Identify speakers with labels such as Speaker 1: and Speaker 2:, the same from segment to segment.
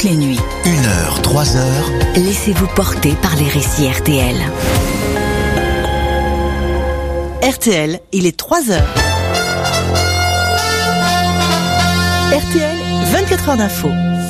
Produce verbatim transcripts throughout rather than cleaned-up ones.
Speaker 1: toutes les nuits.
Speaker 2: Une heure, trois heures.
Speaker 1: Laissez-vous porter par les récits R T L.
Speaker 3: R T L, il est trois heures. R T L, vingt-quatre heures d'info.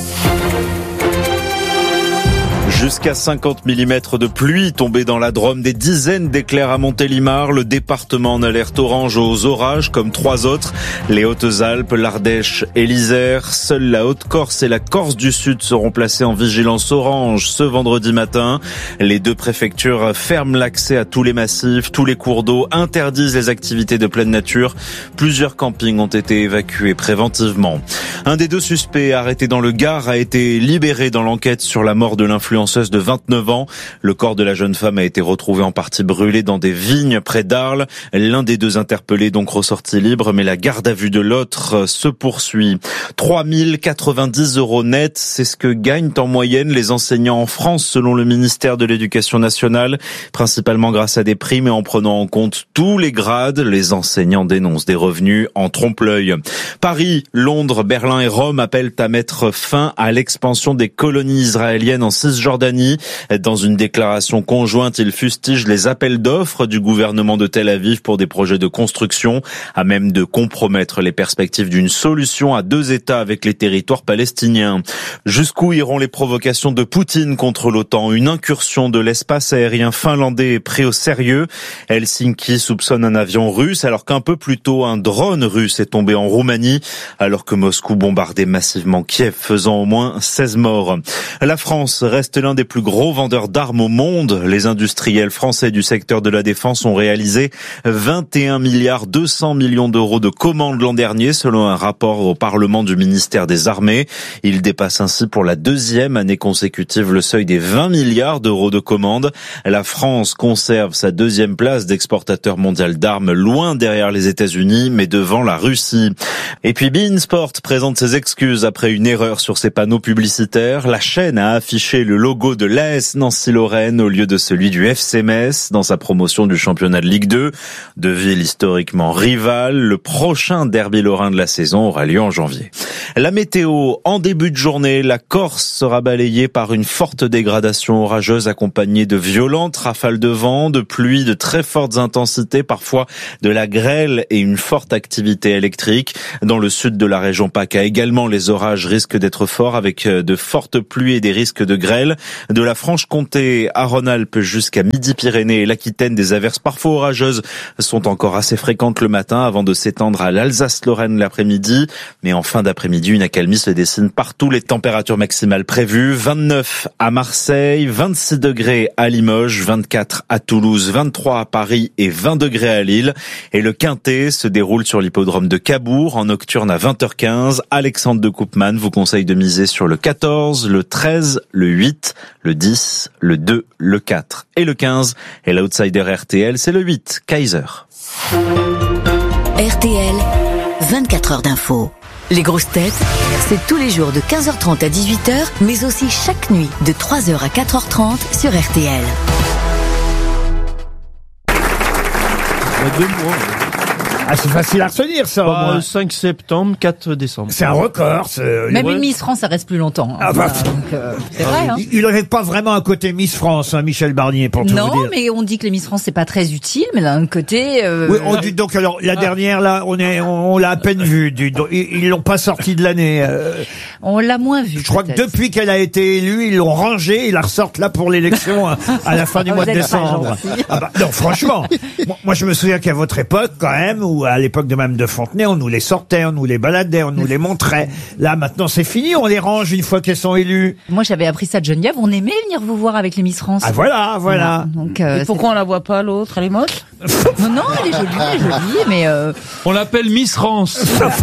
Speaker 4: Jusqu'à cinquante millimètres de pluie tombée dans la Drôme, des dizaines d'éclairs à Montélimar, le département en alerte orange aux orages comme trois autres. Les Hautes-Alpes, l'Ardèche et l'Isère. Seule la Haute-Corse et la Corse du Sud seront placées en vigilance orange ce vendredi matin. Les deux préfectures ferment l'accès à tous les massifs, tous les cours d'eau, interdisent les activités de pleine nature. Plusieurs campings ont été évacués préventivement. Un des deux suspects arrêtés dans le Gard a été libéré dans l'enquête sur la mort de l'influenceuse de vingt-neuf ans. Le corps de la jeune femme a été retrouvé en partie brûlé dans des vignes près d'Arles. L'un des deux interpellés donc ressorti libre, mais la garde à vue de l'autre se poursuit. trois mille quatre-vingt-dix euros net, c'est ce que gagnent en moyenne les enseignants en France selon le ministère de l'Éducation nationale, principalement grâce à des primes et en prenant en compte tous les grades. Les enseignants dénoncent des revenus en trompe-l'œil. Paris, Londres, Berlin et Rome appellent à mettre fin à l'expansion des colonies israéliennes en Cisjordanie. Dans une déclaration conjointe, ils fustigent les appels d'offres du gouvernement de Tel Aviv pour des projets de construction, à même de compromettre les perspectives d'une solution à deux États avec les territoires palestiniens. Jusqu'où iront les provocations de Poutine contre l'OTAN? Une incursion de l'espace aérien finlandais est pris au sérieux. Helsinki soupçonne un avion russe, alors qu'un peu plus tôt, un drone russe est tombé en Roumanie, alors que Moscou bombardait massivement Kiev, faisant au moins seize morts. La France reste l'un des plus gros vendeurs d'armes au monde. Les industriels français du secteur de la défense ont réalisé vingt et un milliards deux cents millions d'euros de commandes l'an dernier, selon un rapport au Parlement du ministère des Armées. Il dépasse ainsi pour la deuxième année consécutive le seuil des vingt milliards d'euros de commandes. La France conserve sa deuxième place d'exportateur mondial d'armes, loin derrière les États-Unis, mais devant la Russie. Et puis beIN Sport présente ses excuses après une erreur sur ses panneaux publicitaires. La chaîne a affiché le logo de l'A S Nancy-Lorraine au lieu de celui du F C Metz dans sa promotion du championnat de Ligue deux. Deux villes historiquement rivales, le prochain derby lorrain de la saison aura lieu en janvier. La météo, en début de journée, la Corse sera balayée par une forte dégradation orageuse accompagnée de violentes rafales de vent, de pluie de très fortes intensités, parfois de la grêle et une forte activité électrique. Dans le sud de la région PACA également, les orages risquent d'être forts avec de fortes pluies et des risques de grêle. De la Franche-Comté à Rhône-Alpes jusqu'à Midi-Pyrénées et l'Aquitaine, des averses parfois orageuses sont encore assez fréquentes le matin avant de s'étendre à l'Alsace-Lorraine l'après-midi. Mais en fin d'après-midi, une accalmie se dessine partout. Les températures maximales prévues, vingt-neuf à Marseille, vingt-six degrés à Limoges, vingt-quatre à Toulouse, vingt-trois à Paris et vingt degrés à Lille. Et le Quintet se déroule sur l'hippodrome de Cabourg en nocturne à vingt heures quinze. Alexandre de Koopman vous conseille de miser sur le quatorze, le treize, le huit, le dix, le deux, le quatre et le quinze. Et l'outsider R T L, c'est le huit, Kaiser.
Speaker 1: R T L, vingt-quatre heures d'info. Les grosses têtes, c'est tous les jours de quinze heures trente à dix-huit heures, mais aussi chaque nuit de trois heures à quatre heures trente sur R T L.
Speaker 5: Il y a deux mois.
Speaker 6: Ah, c'est facile à retenir, ça.
Speaker 5: Bah, cinq septembre, quatre décembre.
Speaker 6: C'est un record. C'est...
Speaker 7: Même
Speaker 6: ouais.
Speaker 7: Une Miss France, ça reste plus longtemps. Hein.
Speaker 6: Ah bah,
Speaker 7: donc, euh, c'est vrai. Hein.
Speaker 6: Il n'en est pas vraiment un côté Miss France, hein, Michel Barnier, pour tout
Speaker 7: non,
Speaker 6: vous dire.
Speaker 7: Non, mais on dit que les Miss France, c'est pas très utile, mais d'un côté... Euh...
Speaker 6: Oui, on dit donc, alors, la ah. dernière, là, on est, on, on l'a à peine vue. Du, ils l'ont pas sortie de l'année. Euh...
Speaker 7: On l'a moins vue.
Speaker 6: Je crois que depuis qu'elle a été élue, ils l'ont rangée, ils la ressortent là pour l'élection à, à la fin du mois de décembre. Ah bah, non, franchement. moi, moi, je me souviens qu'à votre époque, quand même, ou à l'époque de Mme de Fontenay, on nous les sortait, on nous les baladait, on nous les montrait. Là, maintenant, c'est fini, on les range une fois qu'elles sont élues.
Speaker 7: Moi, j'avais appris ça de Geneviève, on aimait venir vous voir avec les Miss France.
Speaker 6: Ah voilà, voilà.
Speaker 7: Donc, euh,
Speaker 8: et pourquoi on la voit pas, l'autre? Elle est moche?
Speaker 7: Non, non, elle est jolie, elle est jolie, mais... Euh...
Speaker 5: On l'appelle Miss France.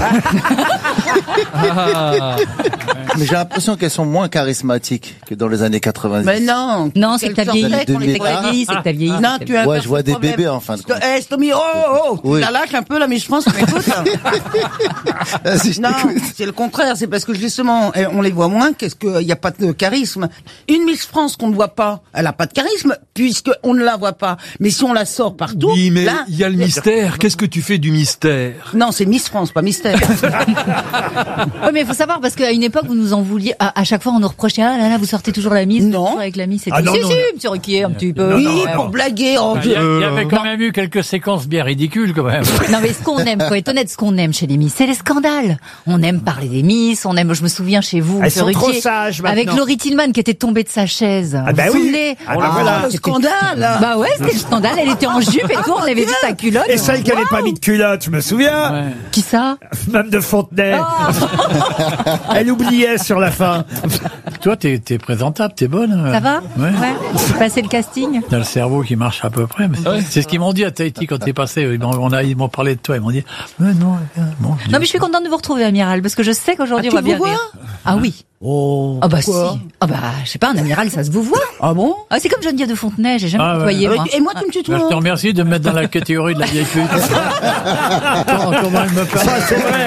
Speaker 9: ah. Mais j'ai l'impression qu'elles sont moins charismatiques que dans les années quatre-vingt-dix.
Speaker 8: Mais non.
Speaker 7: Non, c'est que t'as vieilli.
Speaker 9: deux mille.
Speaker 7: C'est que t'as vieilli, c'est que t'as vieilli.
Speaker 8: Non, tu as
Speaker 9: ouais, je vois des bébés en fin de compte.
Speaker 8: Eh, Stomy, oh, oh, oh,
Speaker 9: oui.
Speaker 8: tu la lâches un un peu, là, mais je pense qu'on m'écoute. Non, c'est le contraire. C'est parce que justement, on les voit moins. Qu'est-ce qu'il n'y a pas de charisme. Une Miss France qu'on ne voit pas, elle n'a pas de charisme, puisqu'on ne la voit pas. Mais si on la sort partout...
Speaker 5: Oui, mais
Speaker 8: là,
Speaker 5: il y a le mystère. Qu'est-ce que tu fais du mystère?
Speaker 8: Non, c'est Miss France, pas mystère.
Speaker 7: Oui, mais il faut savoir, parce qu'à une époque, vous nous en vouliez, à, à chaque fois, on nous reprochait, ah là là, vous sortez toujours la mise.
Speaker 8: Non.
Speaker 7: Avec la mise, c'est
Speaker 6: Ah
Speaker 7: tout.
Speaker 6: non,
Speaker 7: Si,
Speaker 6: non,
Speaker 7: si,
Speaker 6: non.
Speaker 7: monsieur Ruquier, un petit peu.
Speaker 8: Oui,
Speaker 7: Ouais,
Speaker 8: pour
Speaker 7: bon.
Speaker 8: blaguer. Oh,
Speaker 2: Il y, a-
Speaker 8: Dieu.
Speaker 2: il y avait quand même eu quelques séquences bien ridicules, quand même.
Speaker 7: Non, mais ce qu'on aime, faut être honnête, ce qu'on aime chez les Miss, c'est les scandales. On aime parler des Miss, on aime, je me souviens chez vous,
Speaker 6: Elles
Speaker 7: monsieur
Speaker 6: sont trop
Speaker 7: Ruquier,
Speaker 6: sages, maintenant.
Speaker 7: avec Laurie Tillman qui était tombée de sa chaise.
Speaker 6: Ah bah
Speaker 7: vous vous
Speaker 6: oui.
Speaker 7: souvenez
Speaker 6: Ah bah voilà.
Speaker 8: le
Speaker 7: c'était-
Speaker 8: scandale.
Speaker 7: Bah ouais, c'était le scandale, elle était en jupe et tout, on avait vu sa culotte.
Speaker 6: Et celle qui avait pas mis de culotte, je me souviens.
Speaker 2: Ouais.
Speaker 7: Qui ça?
Speaker 6: Même de Fontenay.
Speaker 7: Oh,
Speaker 6: Elle oubliait sur la fin.
Speaker 2: Toi, t'es, t'es présentable, t'es bonne.
Speaker 7: ça va?
Speaker 2: Ouais.
Speaker 7: J'ai passé le casting.
Speaker 2: T'as le cerveau qui marche à peu près. Mais c'est ce qu'ils m'ont dit à Tahiti quand t'es passé. Ils m'ont, on a, ils m'ont parlé de toi. Ils m'ont dit, mais non, euh, bon.
Speaker 7: Non, mais je suis contente de vous retrouver, amiral, parce que je sais qu'aujourd'hui
Speaker 8: Ah,
Speaker 7: on va
Speaker 8: tu
Speaker 7: bien
Speaker 8: vous vois
Speaker 7: rire. Ah oui.
Speaker 6: Oh.
Speaker 7: Ah bah si. Ah bah, je sais pas, un amiral, ça se vous voit.
Speaker 8: Ah bon?
Speaker 7: Ah, c'est comme Geneviève de Fontenay, j'ai jamais
Speaker 2: Ah ouais.
Speaker 7: côtoyé, moi.
Speaker 8: Et moi, tu me
Speaker 2: Ben,
Speaker 8: tutoies.
Speaker 2: je te remercie de me mettre dans la catégorie de la vieille pute. Comment, comment elle me parle.
Speaker 6: Ça, c'est vrai.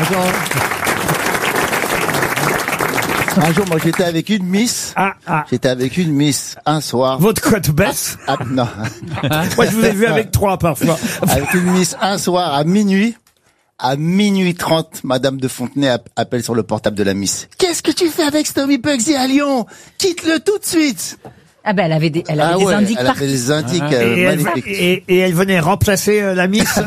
Speaker 9: Un jour, moi, j'étais avec une Miss.
Speaker 6: Ah, ah.
Speaker 9: J'étais avec une Miss un soir.
Speaker 6: Votre cote baisse.
Speaker 9: Ah, non.
Speaker 6: Moi, je vous ai vu avec trois parfois.
Speaker 9: Avec une Miss un soir à minuit. À minuit trente, Madame de Fontenay app- appelle sur le portable de la Miss. Qu'est-ce que tu fais avec Stormy Bugsy à Lyon? Quitte-le tout de suite.
Speaker 7: Ah bah, elle avait des, elle avait
Speaker 9: Ah
Speaker 7: des
Speaker 9: ouais,
Speaker 7: indices
Speaker 9: elle
Speaker 7: partout.
Speaker 9: avait des indices
Speaker 6: Et
Speaker 9: euh,
Speaker 6: elle,
Speaker 9: magnifiques.
Speaker 6: et, et elle venait remplacer euh, la Miss.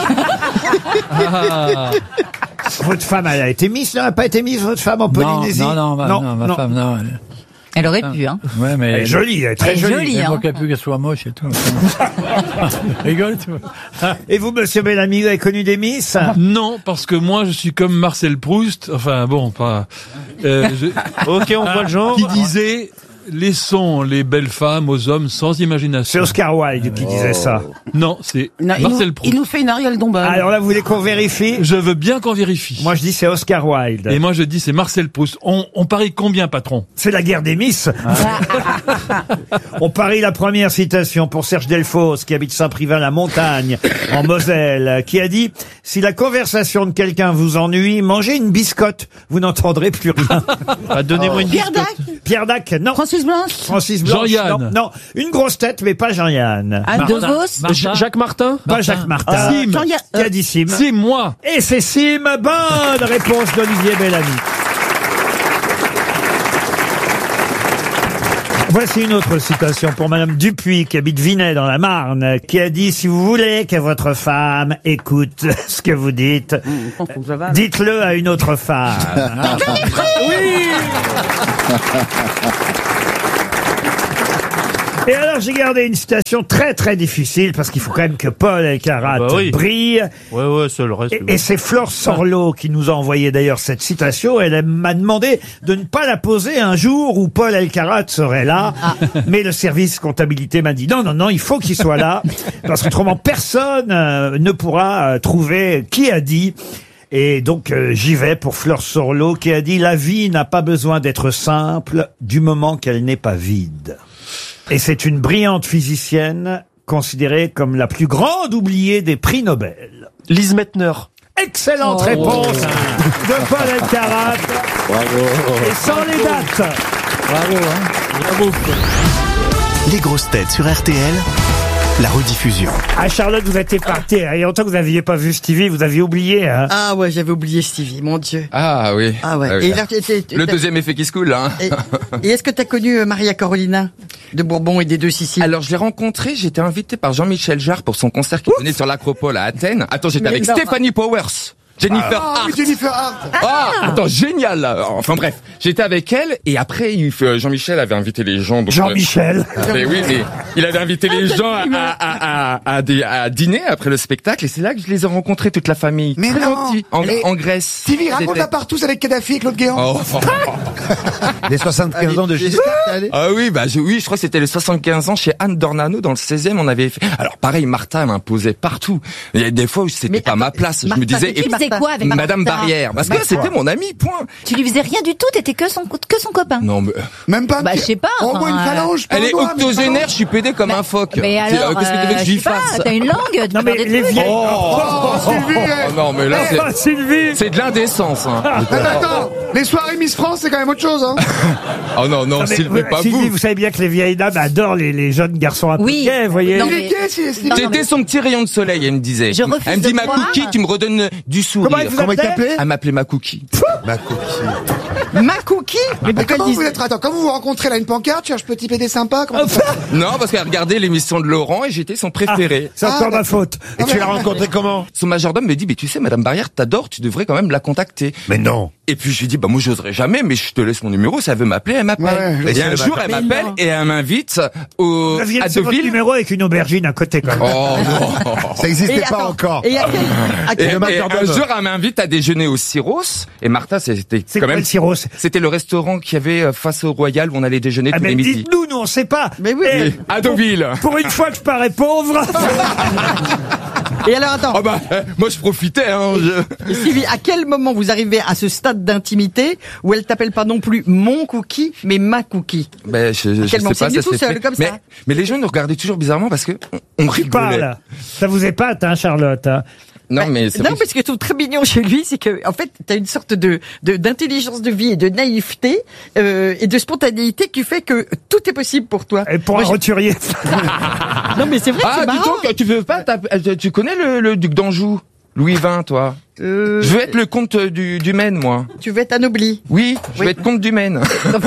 Speaker 6: Votre femme, elle a été Miss, non? Elle n'a pas été Miss, votre femme, en
Speaker 2: Non,
Speaker 6: Polynésie?
Speaker 2: non, non, ma, non, ma femme, non. Elle,
Speaker 7: Elle aurait pu, hein.
Speaker 2: ouais, mais
Speaker 6: Elle est jolie, elle est très
Speaker 7: Elle est
Speaker 6: jolie.
Speaker 7: jolie.
Speaker 2: Il
Speaker 7: hein.
Speaker 2: faut qu'elle plus qu'elle soit moche et tout. Rigole, tu vois.
Speaker 6: Et vous, monsieur Bellamy, vous avez connu des Miss?
Speaker 5: Non, parce que moi, je suis comme Marcel Proust. Enfin, bon, pas... Euh, je-
Speaker 4: Ok, on voit le genre.
Speaker 5: qui disait... Laissons les belles femmes aux hommes sans
Speaker 6: C'est
Speaker 5: imagination.
Speaker 6: Oscar Wilde qui disait ça.
Speaker 5: Non, c'est
Speaker 8: Non, il, nous,
Speaker 5: Marcel Proust.
Speaker 8: il nous fait une Ariel Dombal.
Speaker 6: Alors là, vous voulez qu'on vérifie?
Speaker 5: Je veux bien qu'on vérifie.
Speaker 6: Moi, je dis c'est Oscar Wilde.
Speaker 5: Et moi, je dis c'est Marcel Proust. On, on parie combien, patron?
Speaker 6: C'est la guerre des Miss. On parie la première citation pour Serge Delphos, qui habite Saint-Privat-la-Montagne, en Moselle, qui a dit « Si la conversation de quelqu'un vous ennuie, mangez une biscotte, vous n'entendrez plus rien.
Speaker 4: Ah, donnez-moi une
Speaker 8: Pierre
Speaker 4: biscotte.
Speaker 8: Dac »
Speaker 6: Pierre Dac, non.
Speaker 8: Francis Blanche
Speaker 6: Francis Blanche,
Speaker 5: Jean-Yann.
Speaker 6: non, non. Une grosse tête, mais pas Jean-Yann.
Speaker 8: Ah,
Speaker 7: De
Speaker 2: Martin.
Speaker 7: Vos.
Speaker 2: Martin.
Speaker 5: Ja- Jacques Martin?
Speaker 6: Pas Jacques Martin.
Speaker 5: Sim.
Speaker 8: Jean-Yann-
Speaker 6: Qui a dit Sim?
Speaker 5: C'est moi.
Speaker 6: Et c'est Sim. Bonne réponse d'Olivier Bellamy. Voici une autre citation pour Madame Dupuis, qui habite Vinay dans la Marne, qui a dit « Si vous voulez que votre femme écoute ce que vous dites, dites-le à une autre femme. » Oui. Et alors, j'ai gardé une citation très très difficile, parce qu'il faut quand même que Paul Elkarat
Speaker 4: Ah bah oui.
Speaker 6: brille.
Speaker 4: Ouais, ouais, c'est le reste.
Speaker 6: Et, et c'est Flore Sorlo qui nous a envoyé d'ailleurs cette citation. Elle m'a demandé de ne pas la poser un jour où Paul Elkarat serait là. Mais le service comptabilité m'a dit non, non, non, il faut qu'il soit là. Parce qu'autrement, personne euh, ne pourra euh, trouver qui a dit. Et donc, euh, j'y vais pour Flore Sorlo qui a dit « La vie n'a pas besoin d'être simple du moment qu'elle n'est pas vide ». Et c'est une brillante physicienne considérée comme la plus grande oubliée des prix Nobel.
Speaker 4: Lise Mettner.
Speaker 6: Excellente
Speaker 7: Oh.
Speaker 6: réponse de Paul Elkarat. Et sans les dates.
Speaker 2: Bravo, hein.
Speaker 5: Bravo.
Speaker 10: Les grosses têtes sur R T L, la rediffusion.
Speaker 6: Ah, Charlotte, vous êtes épartée. Il y a longtemps que vous n'aviez pas vu Stevie, vous aviez oublié. Hein.
Speaker 11: Ah ouais, j'avais oublié Stevie, mon Dieu.
Speaker 12: Ah oui.
Speaker 11: Ah ouais.
Speaker 12: Ah oui.
Speaker 11: Et là, t'es- t'es-
Speaker 12: Le
Speaker 11: t'as-
Speaker 12: deuxième effet qui se coule, hein.
Speaker 11: Et, et est-ce que tu as connu euh, Maria Carolina de Bourbon et des deux Siciles?
Speaker 12: Alors je l'ai rencontré, j'étais invité par Jean-Michel Jarre pour son concert qui venait sur l'Acropole à Athènes. Attends, j'étais
Speaker 11: Mais
Speaker 12: avec
Speaker 11: non.
Speaker 12: Stephanie Powers. Jennifer
Speaker 11: Ah,
Speaker 12: Hart.
Speaker 11: oui, Jennifer Hart.
Speaker 12: Ah, attends, génial. là. Enfin bref, j'étais avec elle et après il fait- Jean-Michel avait invité les gens. donc,
Speaker 6: Jean-Michel.
Speaker 12: euh, mais oui, mais il avait invité les gens à, à, à, à, des- à dîner après le spectacle et c'est là que je les ai rencontrés toute la famille.
Speaker 11: Mais
Speaker 12: Très
Speaker 11: non.
Speaker 12: gentils, en,
Speaker 11: Et-
Speaker 12: en Grèce.
Speaker 11: Stevie, raconte
Speaker 12: C'était-
Speaker 11: la partouze avec Kadhafi et Claude Guéant.
Speaker 12: Oh.
Speaker 9: Les soixante-quinze ans de Giscard, allez.
Speaker 12: Ah oui, bah je, oui, je crois que c'était les soixante-quinze ans chez Anne Dornano dans le seizième. On avait fait. Alors pareil, Martha m'imposait partout. Il y a des fois où c'était
Speaker 11: Mais
Speaker 12: pas
Speaker 11: attends,
Speaker 12: ma place. Je
Speaker 11: Martha,
Speaker 12: me disais,
Speaker 11: c'est qui,
Speaker 12: et
Speaker 11: Martha
Speaker 7: faisais quoi avec
Speaker 12: Madame
Speaker 7: Martin
Speaker 12: Barrière. Parce que c'était mon ami, point.
Speaker 7: Tu lui faisais rien du tout, t'étais que son, que son copain.
Speaker 12: Non, mais...
Speaker 13: Même pas.
Speaker 7: Bah, je sais pas.
Speaker 13: Au
Speaker 7: enfin,
Speaker 13: moins une
Speaker 7: euh,
Speaker 13: phalange. pas
Speaker 12: Elle
Speaker 13: un
Speaker 12: est
Speaker 13: doigt, mais une
Speaker 12: octogénaire,
Speaker 13: phalange.
Speaker 12: je suis pédé comme un phoque.
Speaker 7: Mais
Speaker 12: C'est-
Speaker 7: alors,
Speaker 12: euh, Qu'est-ce que tu veux que
Speaker 7: euh,
Speaker 12: je
Speaker 7: je
Speaker 12: lui
Speaker 7: sais pas,
Speaker 12: fasse?
Speaker 7: t'as une langue, tu
Speaker 6: Non,
Speaker 7: peux
Speaker 6: mais
Speaker 7: faire des
Speaker 6: les
Speaker 7: trucs.
Speaker 6: vieilles-
Speaker 12: Oh,
Speaker 13: Oh, Sylvie, eh.
Speaker 12: Oh non, mais là,
Speaker 6: Ah,
Speaker 12: c'est...
Speaker 6: Sylvie
Speaker 12: C'est de l'indécence, hein.
Speaker 13: Attends, attends, les soirées Miss France, c'est quand même autre chose, hein.
Speaker 12: Oh non, non,
Speaker 6: Non, mais,
Speaker 12: Sylvie,
Speaker 6: vous-
Speaker 12: pas
Speaker 6: Sylvie,
Speaker 12: vous.
Speaker 6: vous savez bien que les vieilles dames adorent les, les jeunes garçons un peu
Speaker 7: Oui.
Speaker 6: gays, vous voyez.
Speaker 7: Non,
Speaker 13: Il
Speaker 7: mais-
Speaker 13: est gay, c'est Sylvie.
Speaker 7: Non, non,
Speaker 12: J'étais
Speaker 7: mais-
Speaker 12: son petit rayon de soleil, elle me disait.
Speaker 7: Je refuse
Speaker 12: Elle me dit,
Speaker 7: de
Speaker 12: ma
Speaker 7: croire.
Speaker 12: cookie, tu me redonnes du sourire.
Speaker 6: Comment elle vous
Speaker 9: Comment il
Speaker 6: appelait
Speaker 9: t'appelait?
Speaker 12: Elle m'appelait ma cookie.
Speaker 9: Ma cookie.
Speaker 11: Ma cookie Mais
Speaker 13: Mais
Speaker 11: pourquoi
Speaker 13: comment
Speaker 11: elle
Speaker 13: vous
Speaker 11: dit-
Speaker 13: êtes, attends, comment vous vous rencontrez là, une pancarte, cherche petit P D sympa, comment ça
Speaker 12: Non, parce qu'elle regardait l'émission de Laurent et j'étais son préféré.
Speaker 6: C'est encore ma faute.
Speaker 9: Et tu l'as rencontré comment?
Speaker 12: Son majordome me dit, mais tu sais, Madame Barrière t'adore, tu devrais quand même la contacter.
Speaker 9: Mais non.
Speaker 12: Et puis je lui dis, bah moi j'oserais jamais, mais je te laisse mon numéro, si elle veut m'appeler, elle m'appelle.
Speaker 13: Ouais, ouais,
Speaker 12: et
Speaker 9: je
Speaker 12: un
Speaker 9: sais,
Speaker 12: jour,
Speaker 9: elle
Speaker 12: elle
Speaker 7: m'appelle.
Speaker 12: m'appelle
Speaker 7: Mais
Speaker 12: et elle m'invite au,
Speaker 6: Vous aviez
Speaker 12: à
Speaker 6: c'est votre
Speaker 12: Deauville.
Speaker 6: numéro avec une aubergine à côté, quand même.
Speaker 12: Oh non.
Speaker 9: Ça n'existait
Speaker 11: Et
Speaker 9: pas
Speaker 11: attends,
Speaker 9: encore.
Speaker 11: Et à quel, à
Speaker 12: Et,
Speaker 11: quel-
Speaker 12: et un
Speaker 9: majordome.
Speaker 12: jour, elle m'invite à déjeuner au Syros. Et Martha, c'était
Speaker 6: C'est
Speaker 12: quand
Speaker 6: quoi
Speaker 12: même...
Speaker 6: le Syros?
Speaker 12: C'était le restaurant qu'il y avait euh, face au Royal où on allait déjeuner
Speaker 6: Ah,
Speaker 12: tous
Speaker 6: mais
Speaker 12: les midis.
Speaker 6: dites-nous, nous on sait pas.
Speaker 11: Mais oui,
Speaker 6: Eh,
Speaker 11: mais-
Speaker 12: À Deauville.
Speaker 6: Pour une fois que je parais pauvre.
Speaker 11: Et alors attends,
Speaker 12: Oh bah, euh, moi je profitais, hein. Je...
Speaker 11: Sylvie, à quel moment vous arrivez à ce stade d'intimité où elle t'appelle pas non plus mon cookie, mais ma cookie?
Speaker 12: Ben, je, je, je
Speaker 11: Qu'elle
Speaker 12: sais
Speaker 11: m'enseigne
Speaker 12: pas, ça
Speaker 11: tout
Speaker 12: s'est
Speaker 11: seul,
Speaker 12: fait.
Speaker 11: comme
Speaker 12: mais,
Speaker 11: ça.
Speaker 12: mais les gens nous regardaient toujours bizarrement parce que on, on
Speaker 6: Qui
Speaker 12: rigolait.
Speaker 6: parle. Ça vous épate, hein, Charlotte, hein.
Speaker 12: Non,
Speaker 11: Bah,
Speaker 12: mais c'est
Speaker 11: non,
Speaker 12: vrai.
Speaker 11: mais ce que je trouve très mignon chez lui, c'est que en fait, t'as une sorte de de- d'intelligence de vie et de naïveté euh, et de spontanéité qui fait que tout est possible pour toi.
Speaker 6: Et pour
Speaker 11: Moi,
Speaker 6: un
Speaker 11: je-
Speaker 6: roturier.
Speaker 11: Non, mais c'est vrai, que
Speaker 12: Ah,
Speaker 11: c'est
Speaker 12: dis
Speaker 11: marrant.
Speaker 12: donc, tu veux pas, t'as- tu connais le, le duc d'Anjou, Louis vingt, toi?
Speaker 11: Euh,
Speaker 12: Je veux être le comte du, du Maine, moi.
Speaker 11: Tu veux être anobli.
Speaker 12: Oui, je veux
Speaker 11: Oui.
Speaker 12: être comte du Maine.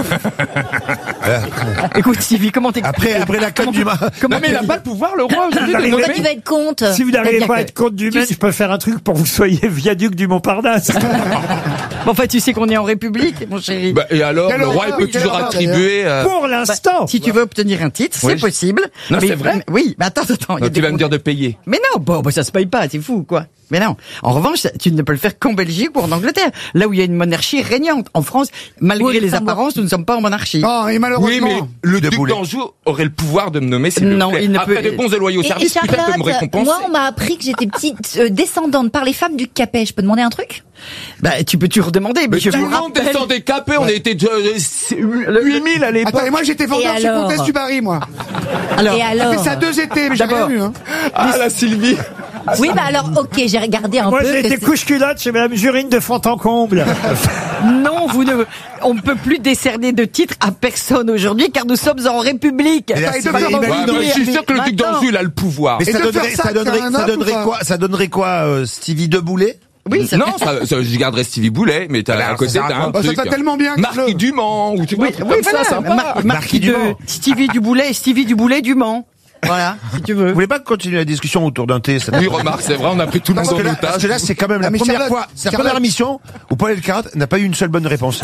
Speaker 11: Écoute, Sylvie, comment t'es
Speaker 9: Après, après la cote du ma...
Speaker 12: Non, mais il a pas le pouvoir, le roi, aujourd'hui, de
Speaker 6: Arrivez.
Speaker 7: Toi,
Speaker 12: nommer.
Speaker 7: tu vas être compte.
Speaker 6: Si vous n'arrivez
Speaker 11: C'est-à-dire
Speaker 6: pas à
Speaker 11: que-
Speaker 6: être comte du
Speaker 11: tu
Speaker 6: Maine,
Speaker 11: sais-
Speaker 6: je peux faire un truc pour que vous soyez viaduc du Montparnasse.
Speaker 11: Bon, enfin, tu sais qu'on est en République, mon chéri.
Speaker 12: Bah, et alors,
Speaker 13: Quelle
Speaker 12: le roi, il
Speaker 13: horreur,
Speaker 12: peut
Speaker 13: oui, quelle
Speaker 12: toujours
Speaker 13: horreur,
Speaker 12: attribuer... euh,
Speaker 6: Pour l'instant.
Speaker 11: Si tu veux obtenir un titre,
Speaker 12: Oui,
Speaker 11: c'est
Speaker 12: je-
Speaker 11: possible.
Speaker 12: Non,
Speaker 11: Mais-
Speaker 12: c'est vrai
Speaker 11: Oui, mais attends, attends. il y a
Speaker 12: tu
Speaker 11: des
Speaker 12: vas me
Speaker 11: con-
Speaker 12: dire de payer.
Speaker 11: Mais non, bon, bah, ça se paye pas, c'est fou, quoi. Mais non. En revanche, tu ne peux le faire qu'en Belgique ou en Angleterre, là où il y a une monarchie régnante. En France, malgré
Speaker 7: Oui,
Speaker 11: les
Speaker 7: ça, moi-
Speaker 11: apparences, nous ne sommes pas en monarchie.
Speaker 13: Non, et
Speaker 12: Oui,
Speaker 13: malheureusement.
Speaker 12: mais le
Speaker 9: De
Speaker 12: duc
Speaker 9: boulet.
Speaker 12: d'Anjou aurait le pouvoir de me nommer s'il
Speaker 11: Non,
Speaker 12: le plaît.
Speaker 11: il ne
Speaker 12: Après
Speaker 11: peut-
Speaker 12: de bons et loyaux
Speaker 7: Et, et
Speaker 12: services, peut-être de me
Speaker 7: Charlotte,
Speaker 12: récompenser.
Speaker 7: moi, on m'a appris que j'étais petite euh, descendante par les femmes du Capet. Je peux demander un truc?
Speaker 11: Bah, tu peux toujours demander, mais,
Speaker 12: Mais
Speaker 11: je
Speaker 12: tout
Speaker 11: vous
Speaker 12: le monde
Speaker 11: rappelle.
Speaker 12: descendait capé, on était huit mille à l'époque.
Speaker 13: Attends, et moi j'étais vendeur
Speaker 7: Et
Speaker 13: chez
Speaker 7: alors
Speaker 13: Comtesse du Barry, moi.
Speaker 11: Alors,
Speaker 7: Et
Speaker 13: J'ai
Speaker 7: alors?
Speaker 13: fait ça deux étés, mais j'ai
Speaker 11: D'abord.
Speaker 13: rien eu, hein.
Speaker 12: Ah, la Sylvie.
Speaker 7: Oui, bah alors, ok, j'ai regardé un
Speaker 6: Moi,
Speaker 7: peu.
Speaker 6: j'ai
Speaker 7: que
Speaker 6: été
Speaker 7: c'est-
Speaker 6: couche-culotte chez Madame Jurine de Fontencomble.
Speaker 11: non, vous ne, on ne peut plus décerner de titre à personne aujourd'hui car nous sommes en République.
Speaker 9: Et là,
Speaker 13: T'as
Speaker 9: c'est
Speaker 13: été
Speaker 9: pas-
Speaker 13: faire
Speaker 9: imagine-
Speaker 12: Ouais, mais je suis sûr que le duc d'Anjou, il a le pouvoir.
Speaker 9: Mais
Speaker 13: Et
Speaker 9: ça
Speaker 13: de
Speaker 9: donnerait,
Speaker 13: faire ça,
Speaker 9: ça donnerait,
Speaker 13: c'est un
Speaker 9: ça
Speaker 13: homme
Speaker 9: donnerait
Speaker 13: ou pas
Speaker 9: quoi, ça donnerait quoi, euh, Stevie de Boulet?
Speaker 11: Oui, ça
Speaker 12: Non, ça, ça, je garderai Stevie Boulet, mais t'as
Speaker 9: Alors,
Speaker 12: à côté
Speaker 9: ça sert à
Speaker 12: d'un
Speaker 9: quoi
Speaker 13: Oh, ça
Speaker 12: truc.
Speaker 13: va tellement bien,
Speaker 12: Marquis
Speaker 13: Carlo.
Speaker 12: Dumont, ou tu vois,
Speaker 11: Oui,
Speaker 12: un truc
Speaker 11: oui,
Speaker 12: comme
Speaker 11: voilà.
Speaker 12: ça, sympa.
Speaker 11: Mar-
Speaker 9: Marquis
Speaker 11: Marquis de
Speaker 9: Dumont.
Speaker 11: Stevie Duboulet et Stevie Duboulet du Mans. Voilà, si tu veux.
Speaker 9: Vous voulez pas continuer la discussion autour d'un thé? ça-
Speaker 12: Oui, remarque, c'est vrai, on a pris tout le monde
Speaker 9: Parce que,
Speaker 12: en
Speaker 9: là, parce
Speaker 12: otage.
Speaker 9: que là, c'est quand même la
Speaker 13: Ah, mais
Speaker 9: première
Speaker 13: Charlotte,
Speaker 9: fois, c'est la
Speaker 13: Charlotte.
Speaker 9: première émission où Paul Elkarat n'a pas eu une seule bonne réponse.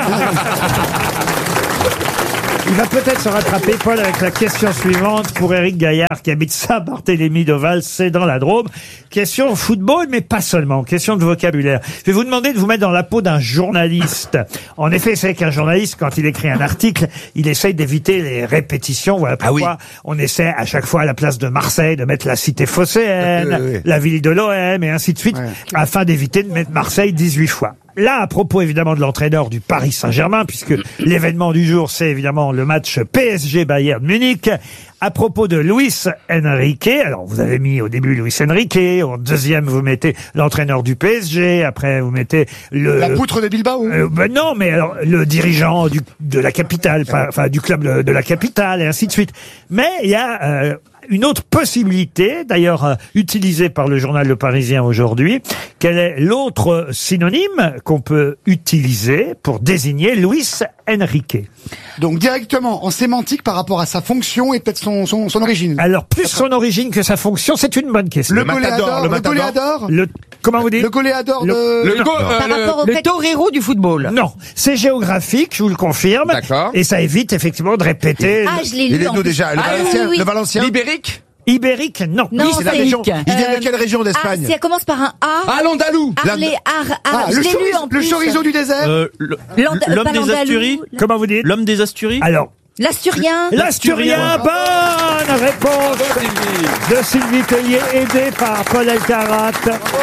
Speaker 6: Il va peut-être se rattraper, Paul, avec la question suivante pour Éric Gaillard qui habite Saint-Barthélemy de Val, c'est dans la Drôme. Question football, mais pas seulement. Question de vocabulaire. Je vais vous demander de vous mettre dans la peau d'un journaliste. En effet, c'est qu'un journaliste, quand il écrit un article, il essaye d'éviter les répétitions. Voilà pourquoi on essaie à chaque fois à la place de Marseille de mettre la cité phocéenne,
Speaker 9: Oui, oui, oui.
Speaker 6: la ville de l'O M et ainsi de suite, afin d'éviter de mettre Marseille dix-huit fois. Là, à propos évidemment de l'entraîneur du Paris Saint-Germain, puisque l'événement du jour, c'est évidemment le match P S G Bayern Munich. À propos de Luis Enrique, alors vous avez mis au début Luis Enrique, en deuxième vous mettez l'entraîneur du P S G, après vous mettez le...
Speaker 13: La poutre de Bilbao.
Speaker 6: Euh, ben non, mais alors le dirigeant du, de la capitale, pas- enfin du club de, de la capitale, et ainsi de suite. Mais il y a euh, une autre possibilité, d'ailleurs euh, utilisée par le journal Le Parisien aujourd'hui. Quel est l'autre synonyme qu'on peut utiliser pour désigner Luis Enrique?
Speaker 13: Donc directement en sémantique par rapport à sa fonction et peut-être son, son, son origine.
Speaker 6: Alors plus son origine que sa fonction, c'est une bonne question.
Speaker 13: Le goléador, le goléador,
Speaker 6: Le comment vous dites?
Speaker 13: le goléador
Speaker 6: Le-
Speaker 13: de...
Speaker 12: Le go, euh,
Speaker 7: Par
Speaker 12: le-
Speaker 7: rapport au
Speaker 11: Le
Speaker 7: fait-
Speaker 11: torero du football.
Speaker 6: Non, c'est géographique, je vous le confirme.
Speaker 12: D'accord.
Speaker 6: Et ça évite effectivement de répéter.
Speaker 7: Ah, je l'ai
Speaker 9: Il
Speaker 7: lu.
Speaker 9: est
Speaker 7: en
Speaker 9: d'où
Speaker 7: plus.
Speaker 9: déjà? Le
Speaker 7: Ah, oui,
Speaker 9: Valencien?
Speaker 7: oui, oui.
Speaker 9: Le Valencien?
Speaker 12: Ibérique.
Speaker 6: Ibérique, non.
Speaker 7: Non,
Speaker 9: Oui, c'est la
Speaker 7: c'est-
Speaker 9: région. Il vient
Speaker 7: Euh,
Speaker 9: de quelle région
Speaker 7: Ah,
Speaker 9: d'Espagne?
Speaker 7: si elle commence par un A.
Speaker 12: Ah, l'Andalou.
Speaker 7: Arlé, Ar, Ar,
Speaker 13: Ah,
Speaker 7: je
Speaker 13: le,
Speaker 7: l'ai lu
Speaker 13: chorizo,
Speaker 7: en
Speaker 13: le
Speaker 7: plus.
Speaker 13: chorizo du désert.
Speaker 14: Euh, le-
Speaker 7: L'And-
Speaker 14: L'homme
Speaker 7: pas
Speaker 14: des
Speaker 7: l'Andalou,
Speaker 14: Asturies.
Speaker 7: la-
Speaker 6: Comment vous dites?
Speaker 14: L'homme des Asturies.
Speaker 6: Alors,
Speaker 7: L'Asturien.
Speaker 6: l'Asturien, bonne réponse de Sylvie Tellier, aidée par Paul Elkarat.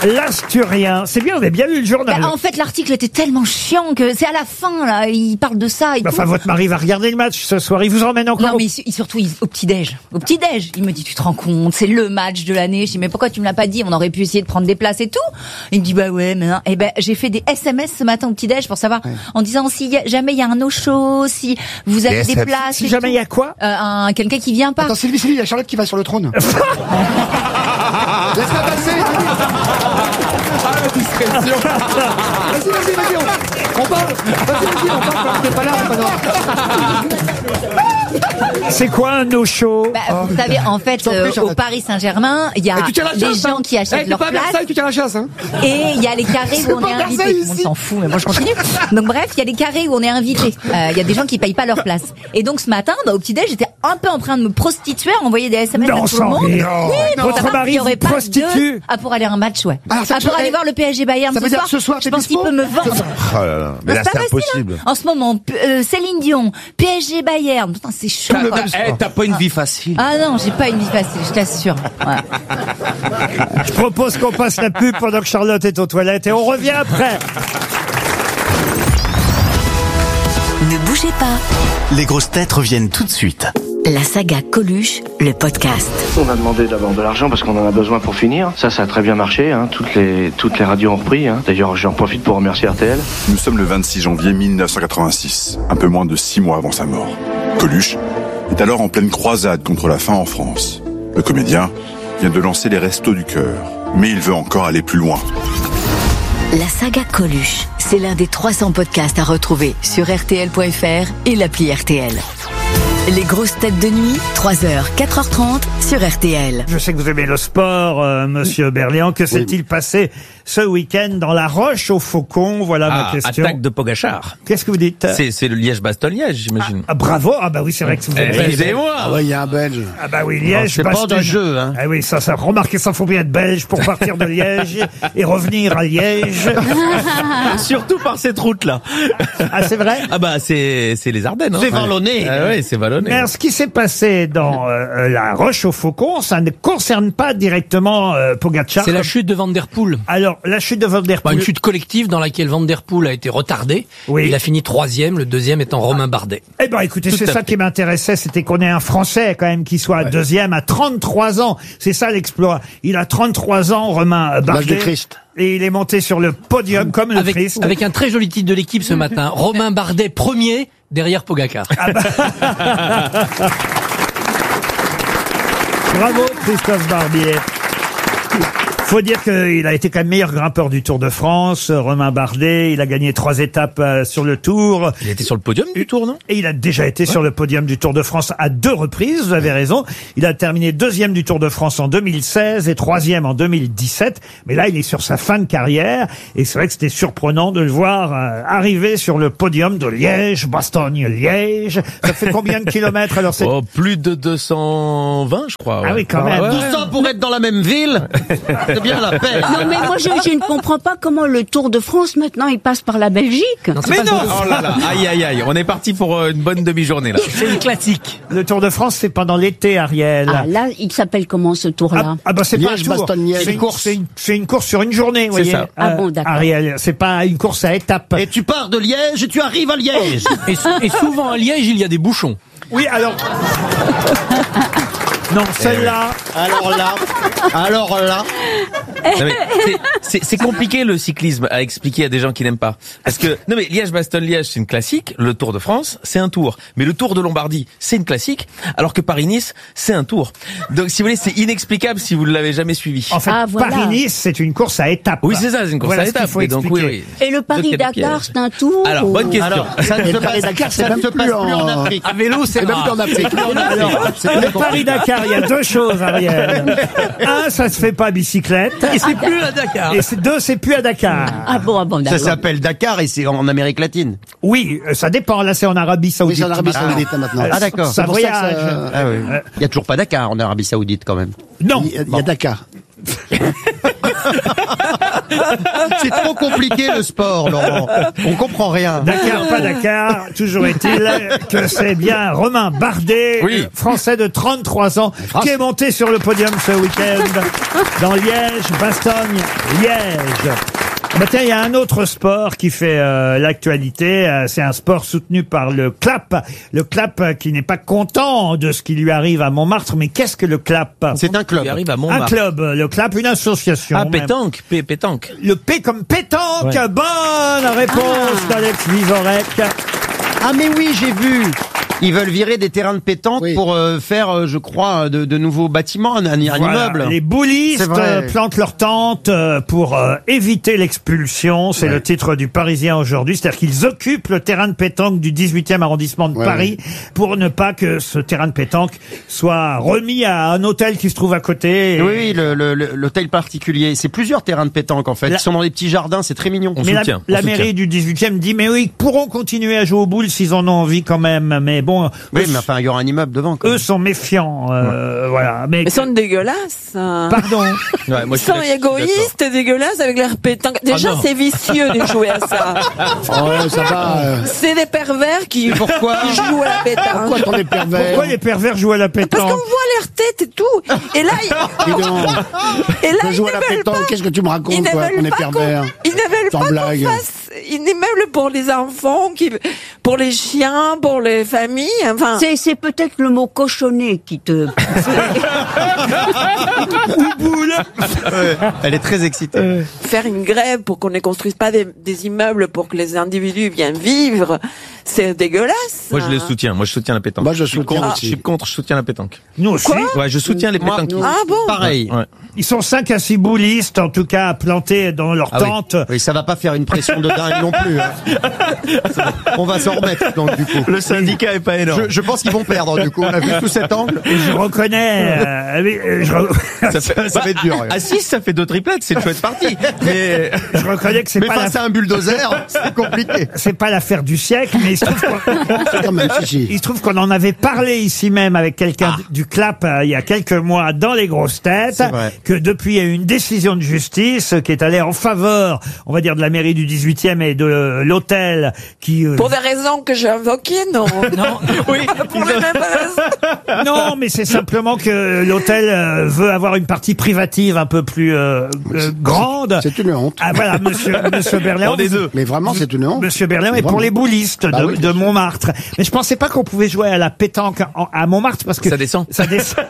Speaker 6: L'Asturien. C'est bien, vous avez bien lu le journal.
Speaker 7: Bah, en fait, l'article était tellement chiant que c'est à la fin, là, il parle de ça et
Speaker 6: Bah,
Speaker 7: tout.
Speaker 6: Enfin, votre mari va regarder le match ce soir. Il vous emmène encore
Speaker 7: Non,
Speaker 6: au-
Speaker 7: mais su- surtout il- au petit-déj. Au petit-déj. Il me dit, tu te rends compte, c'est le match de l'année. Je dis, mais pourquoi tu me l'as pas dit? On aurait pu essayer de prendre des places et tout. Il me dit, bah ouais, mais non. Et ben, j'ai fait des S M S ce matin au petit-déj pour savoir, en disant si y a- jamais il y a un no-show, si vous avez des,
Speaker 13: S M S.
Speaker 7: places.
Speaker 6: Si
Speaker 7: et
Speaker 6: jamais
Speaker 7: tout.
Speaker 6: il y a quoi?
Speaker 7: Euh, un, quelqu'un qui vient pas.
Speaker 13: Attends, Sylvie, Sylvie, il y a Charlotte qui va sur le trône. Laisse-la passer.
Speaker 12: Ah, la discrétion.
Speaker 13: Vas-y, vas-y, vas-y. On, on parle. Vas-y, vas-y, on parle. Quand t'es pas là, on va
Speaker 6: C'est quoi un no-show?
Speaker 7: Bah, vous savez, en fait,
Speaker 13: t'en prie,
Speaker 7: euh, au
Speaker 13: Charlotte.
Speaker 7: Paris Saint-Germain, il y a
Speaker 13: Et tu tiens la
Speaker 7: des
Speaker 13: chasse,
Speaker 7: gens
Speaker 13: hein.
Speaker 7: qui
Speaker 13: Eh,
Speaker 7: achètent
Speaker 13: t'es
Speaker 7: leur
Speaker 13: pas à
Speaker 7: place.
Speaker 13: Versailles, tu tiens la chasse, hein.
Speaker 7: Et il y a les carrés
Speaker 13: C'est
Speaker 7: où on
Speaker 13: pas
Speaker 7: est
Speaker 13: Versailles,
Speaker 7: invité. On
Speaker 13: ici.
Speaker 7: s'en fout, mais moi je continue. Donc bref, il y a les carrés où on est invité. Euh, Il y a des gens qui payent pas leur place. Et donc ce matin, bah, au petit-déj, j'étais un peu en train de me prostituer, à envoyer des S M S
Speaker 6: Non,
Speaker 7: à tout
Speaker 6: sans
Speaker 7: le monde.
Speaker 6: rire.
Speaker 7: Oui,
Speaker 6: Non.
Speaker 7: pour
Speaker 6: Votre
Speaker 7: savoir
Speaker 6: mari
Speaker 7: s'il y aurait
Speaker 6: vous
Speaker 7: pas
Speaker 6: prostitue.
Speaker 7: de... Ah, pour aller à un match, ouais.
Speaker 13: Alors, ça
Speaker 7: Ah,
Speaker 13: veut
Speaker 7: pour
Speaker 13: dire-
Speaker 7: aller voir le P S G Bayern
Speaker 13: ça
Speaker 7: ce
Speaker 13: veut dire
Speaker 7: soir.
Speaker 13: ce soir,
Speaker 7: je
Speaker 13: t'es
Speaker 7: pense qu'il
Speaker 13: dispo
Speaker 7: peut me vendre.
Speaker 14: Oh là là, mais
Speaker 7: Non,
Speaker 14: là
Speaker 7: c'est
Speaker 14: c'est
Speaker 7: pas facile,
Speaker 14: impossible.
Speaker 7: hein. En ce moment, P- euh, Céline Dion, P S G Bayern. Putain, c'est chaud.
Speaker 14: T'as-
Speaker 7: quoi.
Speaker 14: t'as- eh, t'as pas une vie facile.
Speaker 7: Ah non, j'ai pas une vie facile, je t'assure. Ouais.
Speaker 6: Je propose qu'on passe la pub pendant que Charlotte est aux toilettes et on revient après.
Speaker 1: Ne bougez pas.
Speaker 10: Les grosses têtes reviennent tout de suite.
Speaker 1: La saga Coluche, le podcast.
Speaker 15: On a demandé d'abord de l'argent parce qu'on en a besoin pour finir. Ça, ça a très bien marché. Hein. Toutes les toutes les radios ont repris. Hein. D'ailleurs, j'en profite pour remercier R T L.
Speaker 16: Nous sommes le vingt-six janvier mille neuf cent quatre-vingt-six, un peu moins de six mois avant sa mort. Coluche est alors en pleine croisade contre la faim en France. Le comédien vient de lancer les Restos du Cœur, mais il veut encore aller plus loin.
Speaker 1: La saga Coluche, c'est l'un des trois cents podcasts à retrouver sur R T L point F R et l'appli R T L. Les grosses têtes de nuit, trois heures, quatre heures trente sur R T L.
Speaker 6: Je sais que vous aimez le sport, euh, Monsieur Berléand. Que s'est-il passé ce week-end dans la Roche au Faucon? Voilà ma
Speaker 17: Ah,
Speaker 6: question.
Speaker 17: attaque de Pogachar.
Speaker 6: Qu'est-ce que vous dites?
Speaker 17: C'est, c'est le Liège-Bastogne-Liège, j'imagine.
Speaker 6: Ah, bravo. Ah bah oui, c'est vrai que vous avez...
Speaker 17: Excusez-moi.
Speaker 13: Ah ouais, il y a un Belge.
Speaker 6: Ah bah oui, Liège,
Speaker 17: C'est pas
Speaker 6: Bastogne.
Speaker 17: de jeu, hein.
Speaker 6: Ah oui, ça, ça, remarquez, ça faut bien être belge pour partir de Liège et revenir à Liège.
Speaker 17: Surtout par cette route-là.
Speaker 6: Ah, c'est vrai?
Speaker 17: Ah bah, c'est, c'est les Ardennes. Hein.
Speaker 14: C'est vallonné.
Speaker 17: Ah ouais, c'est vallonné.
Speaker 6: Mais alors, ce qui s'est passé dans euh, la Roche au Faucon, ça ne concerne pas directement euh, Pogacar.
Speaker 2: C'est la chute de Van Der Poel.
Speaker 6: Alors, la chute de Van Der
Speaker 2: Bah,
Speaker 6: Poel.
Speaker 2: une chute collective dans laquelle Van Der Poel a été retardé.
Speaker 6: Oui.
Speaker 2: Il a fini troisième, le deuxième étant Romain Bardet.
Speaker 6: Eh ben, écoutez,
Speaker 2: Tout
Speaker 6: c'est
Speaker 2: à
Speaker 6: ça
Speaker 2: fait.
Speaker 6: qui m'intéressait, c'était qu'on ait un Français quand même qui soit deuxième à trente-trois ans. C'est ça l'exploit. Il a trente-trois ans, Romain Bardet.
Speaker 13: L'âge du Christ.
Speaker 6: Et il est monté sur le podium comme le
Speaker 2: Avec,
Speaker 6: Christ.
Speaker 2: avec un très joli titre de l'équipe ce matin. Romain Bardet premier derrière Pogacar.
Speaker 6: Bravo Christophe Barbier. Faut dire qu'il a été quand même meilleur grimpeur du Tour de France, Romain Bardet. Il a gagné trois étapes euh, sur le Tour.
Speaker 17: Il était sur le podium du Tour, non?
Speaker 6: Et il a déjà été sur le podium du Tour de France à deux reprises, vous avez raison. Il a terminé deuxième du Tour de France en deux mille seize et troisième en deux mille dix-sept. Mais là, il est sur sa fin de carrière. Et c'est vrai que c'était surprenant de le voir euh, arriver sur le podium de Liège, Bastogne-Liège. Ça fait combien de kilomètres alors c'est...
Speaker 17: Oh, plus de deux cent vingt, je crois. Ouais.
Speaker 6: Ah oui, quand même.
Speaker 17: Ouais.
Speaker 14: Tout ça pour être dans la même ville. C'est bien la peine.
Speaker 18: Non mais moi je, je ne comprends pas comment le Tour de France maintenant il passe par la Belgique.
Speaker 17: Mais non! Oh là là, aïe aïe aïe, on est parti pour euh, une bonne demi-journée là.
Speaker 2: C'est une classique.
Speaker 6: Le Tour de France, c'est pendant l'été, Ariel.
Speaker 18: Ah là, il s'appelle comment ce tour-là?
Speaker 6: Ah, ah bah c'est pas un
Speaker 13: Liège,
Speaker 6: tour.
Speaker 13: Bastogne-Liège.
Speaker 6: C'est une course, c'est une, c'est une course sur une journée, vous
Speaker 17: C'est
Speaker 6: voyez.
Speaker 17: ça.
Speaker 18: Ah bon, d'accord.
Speaker 6: Ariel, c'est pas une course à étapes.
Speaker 14: Et tu pars de Liège et tu arrives à Liège.
Speaker 2: Et, sou- et souvent à Liège, il y a des bouchons.
Speaker 6: Oui, alors. Non, celle-là.
Speaker 14: Alors là, alors là.
Speaker 17: Non, mais c'est- c'est, c'est compliqué le cyclisme à expliquer à des gens qui n'aiment pas. Parce que, non mais Liège-Bastogne-Liège c'est une classique, le Tour de France c'est un tour. Mais le Tour de Lombardie c'est une classique, alors que Paris-Nice c'est un tour. Donc si vous voulez c'est inexplicable si vous ne l'avez jamais suivi.
Speaker 6: En fait,
Speaker 18: Ah, voilà.
Speaker 6: Paris-Nice, c'est une course à étapes.
Speaker 17: Oui c'est ça, c'est une course
Speaker 6: Voilà
Speaker 17: à
Speaker 6: ce qu'il
Speaker 17: étapes.
Speaker 6: faut
Speaker 17: Et donc oui,
Speaker 6: expliquer.
Speaker 17: oui.
Speaker 18: Et le Paris-Dakar,
Speaker 17: piège.
Speaker 18: c'est un tour?
Speaker 17: Alors, bonne
Speaker 18: ou-
Speaker 17: question.
Speaker 14: Alors, ça ne se passe, ça ne se passe plus en Afrique.
Speaker 2: À vélo, c'est
Speaker 13: Et même plus en
Speaker 2: rare.
Speaker 13: Afrique.
Speaker 6: Alors, le Paris-Dakar, il y a deux choses, Ariel. Un, ça se fait pas à bicyclette.
Speaker 2: Et c'est plus à Dakar.
Speaker 6: Et c'est deux, c'est plus à Dakar.
Speaker 18: Ah bon, ah bon,
Speaker 14: Ça
Speaker 18: d'accord.
Speaker 14: s'appelle Dakar et c'est en Amérique latine.
Speaker 6: Oui, euh, ça dépend. Là, c'est en Arabie
Speaker 13: Oui,
Speaker 6: Saoudite.
Speaker 13: c'est en Arabie Saoudite hein, maintenant.
Speaker 6: Ah,
Speaker 14: d'accord.
Speaker 6: Ça
Speaker 13: C'est pour ça que
Speaker 6: voyage.
Speaker 13: ça-
Speaker 14: Ah oui.
Speaker 6: Euh,
Speaker 14: Il y a toujours pas Dakar en Arabie Saoudite quand même.
Speaker 6: Non.
Speaker 13: Il y a, il y a Dakar.
Speaker 14: C'est trop compliqué le sport, Laurent. On comprend rien.
Speaker 6: Dakar, pas Dakar, toujours est-il que c'est bien Romain Bardet,
Speaker 14: Oui.
Speaker 6: français de trente-trois ans, qui est monté sur le podium ce week-end dans Liège, Bastogne, Liège. Bah tiens, il y a un autre sport qui fait euh, l'actualité. Euh, c'est un sport soutenu par le C L A P. Le C L A P euh, qui n'est pas content de ce qui lui arrive à Montmartre. Mais qu'est-ce que le C L A P?
Speaker 14: C'est un club.
Speaker 17: Il arrive à
Speaker 6: Un
Speaker 17: Montmartre.
Speaker 6: club, le C L A P, une association.
Speaker 17: Ah,
Speaker 6: même.
Speaker 17: pétanque, P, pétanque.
Speaker 6: Le P comme pétanque.
Speaker 17: Ouais.
Speaker 6: Bonne réponse d'Alex Vizorek.
Speaker 14: Ah mais oui, j'ai vu. Ils veulent virer des terrains de pétanque pour euh, faire, euh, je crois, de, de nouveaux bâtiments, un, un
Speaker 6: Voilà,
Speaker 14: immeuble.
Speaker 6: les boulistes
Speaker 14: C'est vrai.
Speaker 6: euh, plantent leurs tentes euh, pour euh, éviter l'expulsion. C'est
Speaker 14: Ouais.
Speaker 6: le titre du Parisien aujourd'hui. C'est-à-dire qu'ils occupent le terrain de pétanque du dix-huitième arrondissement de
Speaker 14: Ouais,
Speaker 6: Paris pour ne pas que ce terrain de pétanque soit remis à un hôtel qui se trouve à côté. Et-
Speaker 14: Oui, oui, le- le- le- l'hôtel particulier. C'est plusieurs terrains de pétanque en fait.
Speaker 6: La-
Speaker 14: Ils sont dans des petits jardins, c'est très mignon.
Speaker 6: mais la, la mairie du dix-huitième dit mais oui, ils pourront continuer à jouer aux boules s'ils en ont envie quand même. Mais bon,
Speaker 14: Oui,
Speaker 6: eux,
Speaker 14: mais enfin, il y aura un immeuble devant. Quand
Speaker 6: eux
Speaker 14: même.
Speaker 6: sont méfiants. euh, Voilà. Mais
Speaker 11: Ils sont dégueulasses. hein.
Speaker 6: pardon.
Speaker 17: Ouais, moi,
Speaker 11: Ils
Speaker 17: je suis
Speaker 11: sont
Speaker 17: d'accord, je suis
Speaker 11: égoïstes et dégueulasses avec leur pétanque. Déjà,
Speaker 17: Ah non.
Speaker 11: c'est vicieux de jouer à ça.
Speaker 13: Ouais, ça va. euh.
Speaker 11: C'est des pervers qui,
Speaker 14: Pourquoi
Speaker 11: qui jouent à la pétanque.
Speaker 13: Pourquoi t'en es pervers?
Speaker 6: Pourquoi les pervers jouent à la
Speaker 11: Parce
Speaker 6: pétanque?
Speaker 11: qu'on voit leur tête et tout. Et là, ils,
Speaker 13: Dis donc.
Speaker 11: et là,
Speaker 13: Je
Speaker 11: ils
Speaker 13: joue
Speaker 11: ne
Speaker 13: à la
Speaker 11: veulent
Speaker 13: pétanque,
Speaker 11: pas.
Speaker 13: qu'est-ce que tu me
Speaker 11: Ils
Speaker 13: racontes,
Speaker 11: ne
Speaker 13: quoi,
Speaker 11: veulent
Speaker 13: on est
Speaker 11: pas
Speaker 13: pervers.
Speaker 11: qu'on- Ils ne veulent
Speaker 13: Sans
Speaker 11: pas qu'on
Speaker 13: blague.
Speaker 11: fasse une immeuble pour les enfants, qui, pour les chiens, pour les familles. Enfin,
Speaker 18: C'est, c'est peut-être le mot cochonnet qui te...
Speaker 14: Ouais, elle est très excitée.
Speaker 11: faire une grève pour qu'on ne construise pas des, des immeubles pour que les individus viennent vivre, c'est dégueulasse.
Speaker 17: Moi, je les soutiens. Moi, je soutiens la pétanque.
Speaker 13: Moi, je
Speaker 17: suis
Speaker 13: soutiens
Speaker 17: contre,
Speaker 13: aussi.
Speaker 17: Je suis contre, je soutiens la pétanque.
Speaker 6: Nous aussi.
Speaker 17: Ouais, je soutiens les
Speaker 14: Moi,
Speaker 17: pétanques.
Speaker 11: Ah bon?
Speaker 14: Pareil.
Speaker 17: Ouais.
Speaker 6: Ils sont cinq à six boulistes, en tout cas, plantés dans leur
Speaker 14: Ah oui.
Speaker 6: tente.
Speaker 14: Oui, ça va pas faire une pression de dingue non plus. hein. On va s'en remettre donc du coup.
Speaker 17: Le syndicat est pas énorme.
Speaker 14: Je, je pense qu'ils vont perdre du coup. On a vu tout cet angle.
Speaker 6: Et je reconnais. euh, oui, euh, je, re-
Speaker 17: Ça, fait,
Speaker 14: Ça va être dur. ouais.
Speaker 17: À six, ça fait deux triplettes, c'est une chouette partie. Mais
Speaker 6: je reconnais que c'est
Speaker 14: Mais
Speaker 6: pas
Speaker 14: face
Speaker 6: la-
Speaker 14: à un bulldozer, c'est compliqué.
Speaker 6: c'est pas l'affaire du siècle, mais il se trouve qu'on,
Speaker 13: Quand même, si, si.
Speaker 6: il se trouve qu'on en avait parlé ici même avec quelqu'un
Speaker 14: Ah.
Speaker 6: du C L A P euh, il y a quelques mois dans les grosses têtes,
Speaker 14: C'est vrai.
Speaker 6: que depuis il y a eu une décision de justice qui est allée en faveur, on va dire, de la mairie du dix-huitième et de euh, l'hôtel qui euh,
Speaker 11: Pour des raisons que j'ai invoquées, non.
Speaker 6: non,
Speaker 11: Oui, pour les mêmes raisons.
Speaker 6: non, mais c'est simplement que l'hôtel euh, veut avoir une partie privative un peu plus euh, euh, grande.
Speaker 13: C'est une honte.
Speaker 6: Ah voilà, monsieur, monsieur Berléand.
Speaker 17: On est deux.
Speaker 13: Mais vraiment, c'est une honte.
Speaker 6: Monsieur Berléand est pour
Speaker 13: Vraiment.
Speaker 6: les boulistes
Speaker 13: Bah
Speaker 6: de,
Speaker 13: oui,
Speaker 6: de
Speaker 13: bien sûr.
Speaker 6: Montmartre. Mais je pensais pas qu'on pouvait jouer à la pétanque en- à Montmartre parce que
Speaker 17: Ça descend.
Speaker 6: Ça descend.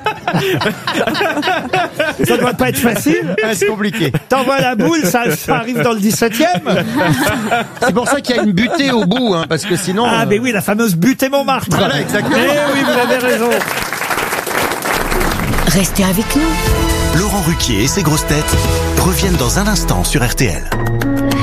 Speaker 6: Ça doit pas être facile.
Speaker 14: Ouais, c'est compliqué.
Speaker 6: T'envoies la boule, ça, ça arrive dans le dix-septième.
Speaker 14: C'est pour ça qu'il y a une butée au bout, hein, parce que sinon.
Speaker 6: Ah,
Speaker 14: euh,
Speaker 6: mais oui, la fameuse butée Montmartre.
Speaker 14: Voilà, exactement.
Speaker 6: Eh oui, vous avez raison.
Speaker 1: Restez avec nous.
Speaker 10: Laurent Ruquier et ses grosses têtes reviennent dans un instant sur R T L.